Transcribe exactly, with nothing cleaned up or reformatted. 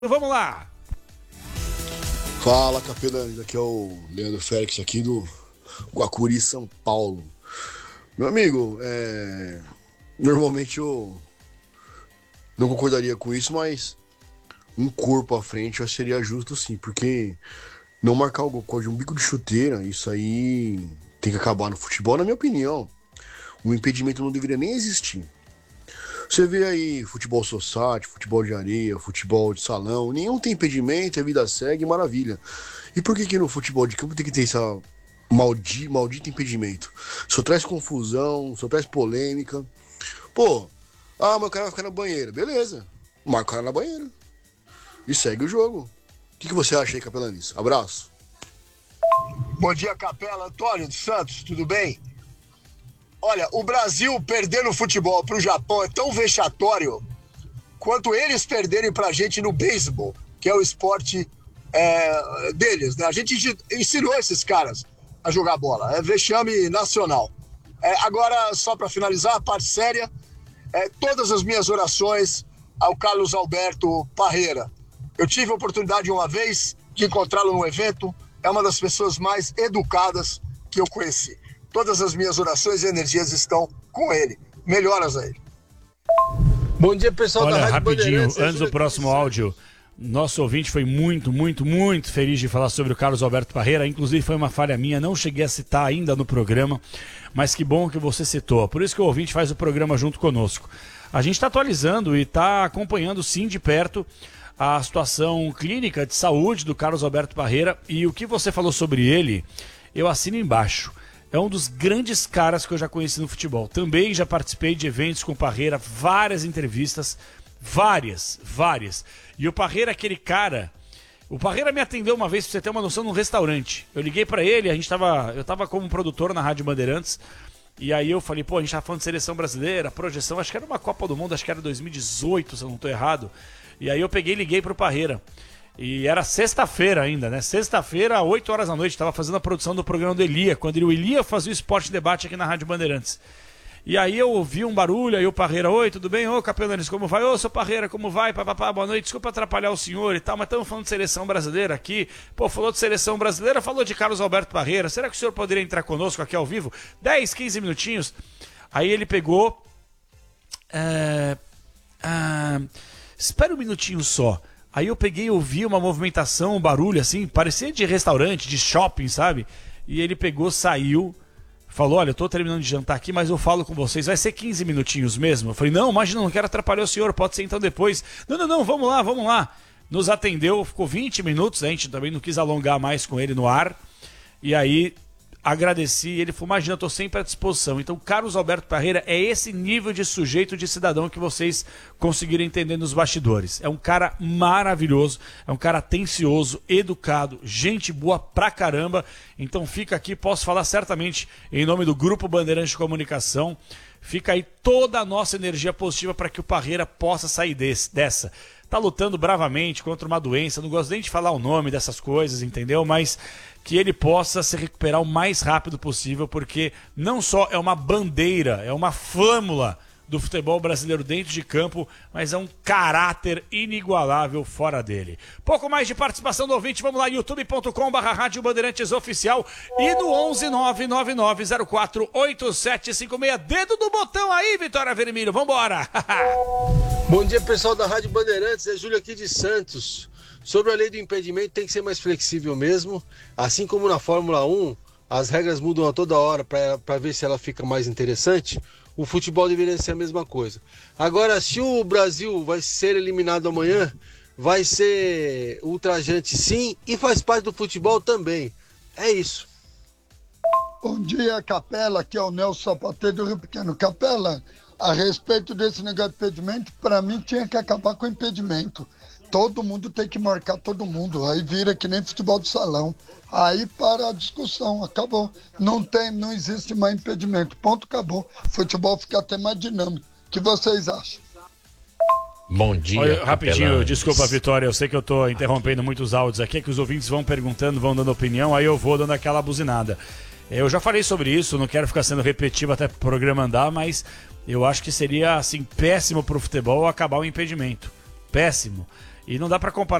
Vamos lá! Fala, capelanes, aqui é o Leandro Félix, aqui do Guacuri, São Paulo. Meu amigo, é... normalmente eu não concordaria com isso, mas um corpo à frente eu seria justo sim, porque não marcar o gol com um bico de chuteira, isso aí tem que acabar no futebol, na minha opinião. O impedimento não deveria nem existir. Você vê aí futebol society, futebol de areia, futebol de salão, nenhum tem impedimento, a vida segue, maravilha. E por que que no futebol de campo tem que ter essa maldi, maldito impedimento? Só traz confusão, só traz polêmica. Pô, ah, mas o cara vai ficar na banheira. Beleza, marca o cara na banheira. E segue o jogo. O que, que você acha aí, capelanis? Abraço. Bom dia, Capela. Antônio dos Santos, tudo bem? Olha, o Brasil perder no futebol para o Japão é tão vexatório quanto eles perderem para a gente no beisebol, que é o esporte é, deles, né? A gente ensinou esses caras a jogar bola, é vexame nacional. É, agora, só para finalizar, a parte séria, é, todas as minhas orações ao Carlos Alberto Parreira. Eu tive a oportunidade uma vez de encontrá-lo num evento, é uma das pessoas mais educadas que eu conheci. Todas as minhas orações e energias estão com ele. Melhoras a ele. Bom dia, pessoal. Olha, da Rádio rapidinho, Bandeirantes. antes do próximo áudio, nosso ouvinte foi muito, muito, muito feliz de falar sobre o Carlos Alberto Parreira. Inclusive foi uma falha minha, não cheguei a citar ainda no programa, mas que bom que você citou. Por isso que o ouvinte faz o programa junto conosco. A gente está atualizando e está acompanhando sim de perto a situação clínica de saúde do Carlos Alberto Parreira, e o que você falou sobre ele, eu assino embaixo. É um dos grandes caras que eu já conheci no futebol. Também já participei de eventos com o Parreira, várias entrevistas, várias, várias. E o Parreira, aquele cara... O Parreira me atendeu uma vez, pra você ter uma noção, num restaurante. Eu liguei pra ele, a gente tava, eu tava como produtor na Rádio Bandeirantes, e aí eu falei, pô, a gente tava falando de seleção brasileira, projeção, acho que era uma Copa do Mundo, acho que era dois mil e dezoito, se eu não tô errado. E aí eu peguei e liguei pro Parreira. E era sexta-feira ainda, né? Sexta-feira, oito horas da noite, estava fazendo a produção do programa do Elia, quando o Elia fazia o Esporte Debate aqui na Rádio Bandeirantes. E aí eu ouvi um barulho, aí o Parreira, oi, tudo bem? Ô, Capelanes, como vai? Ô, seu Parreira, como vai? Papapá, boa noite, desculpa atrapalhar o senhor e tal, mas estamos falando de seleção brasileira aqui. Pô, falou de seleção brasileira, falou de Carlos Alberto Parreira. Será que o senhor poderia entrar conosco aqui ao vivo? dez, quinze minutinhos. Aí ele pegou... É... Ah, espera um minutinho só. Aí eu peguei e ouvi uma movimentação, um barulho assim, parecia de restaurante, de shopping, sabe? E ele pegou, saiu, falou, olha, eu tô terminando de jantar aqui, mas eu falo com vocês, vai ser quinze minutinhos mesmo? Eu falei, não, imagina, não quero atrapalhar o senhor, pode ser então depois. Não, não, não, vamos lá, vamos lá. Nos atendeu, ficou vinte minutos, a gente também não quis alongar mais com ele no ar. E aí... agradeci, ele falou, imagina, eu tô sempre à disposição. Então, Carlos Alberto Parreira é esse nível de sujeito, de cidadão que vocês conseguiram entender nos bastidores. É um cara maravilhoso, é um cara atencioso, educado, gente boa pra caramba. Então fica aqui, posso falar certamente em nome do Grupo Bandeirantes de Comunicação, fica aí toda a nossa energia positiva para que o Parreira possa sair desse, dessa. Tá lutando bravamente contra uma doença, não gosto nem de falar o nome dessas coisas, entendeu? Mas que ele possa se recuperar o mais rápido possível, porque não só é uma bandeira, é uma flâmula do futebol brasileiro dentro de campo, mas é um caráter inigualável fora dele. Pouco mais de participação do ouvinte, vamos lá, youtube ponto com barra Rádio Bandeirantes Oficial e no onze nove nove nove zero quatro oito sete cinco seis. Dedo do botão aí, Vitória Vermelho, vambora! Bom dia, pessoal da Rádio Bandeirantes, é Júlio aqui de Santos. Sobre a lei do impedimento, tem que ser mais flexível mesmo, assim como na Fórmula um, as regras mudam a toda hora para ver se ela fica mais interessante. O futebol deveria ser a mesma coisa. Agora, se o Brasil vai ser eliminado amanhã, vai ser ultrajante sim e faz parte do futebol também. É isso. Bom dia, Capela. Aqui é o Nelson Sapateiro do Rio Pequeno. Capela, a respeito desse negócio de impedimento, para mim tinha que acabar com o impedimento. Todo mundo tem que marcar todo mundo. Aí vira que nem futebol de salão. Aí para a discussão, acabou. Não tem, não existe mais impedimento. Ponto, acabou. Futebol fica até mais dinâmico. O que vocês acham? Bom dia. Olha, rapidinho, Capelanes. desculpa, Vitória, eu sei que eu tô interrompendo muitos áudios aqui, é que os ouvintes vão perguntando, vão dando opinião, aí eu vou dando aquela buzinada. Eu já falei sobre isso, não quero ficar sendo repetitivo até pro programa andar, mas eu acho que seria assim péssimo pro futebol acabar o impedimento. Péssimo. E não dá para comparar